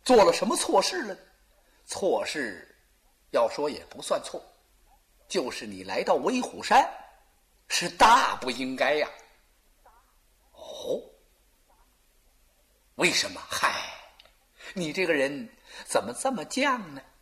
做了什么错事了？错事要说也不算错，就是你来到威虎山是大不应该呀。哦，为什么？嗨，你这个人怎么这么犟呢？